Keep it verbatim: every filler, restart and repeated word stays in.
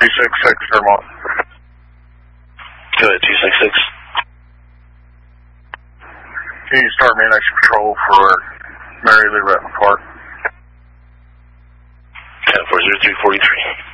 two six six, Vermont. Go ahead, two six six. Can you start me next patrol for Mary Lou Retton Park? ten four zero three forty-three.